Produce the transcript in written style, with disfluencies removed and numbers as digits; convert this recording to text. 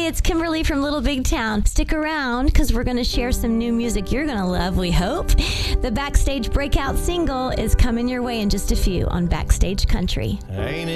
it's Kimberly from Little Big Town. Stick around because we're going to share some new music you're going to love, we hope. The Backstage breakout single is coming your way in just a few on Backstage Country. Ain't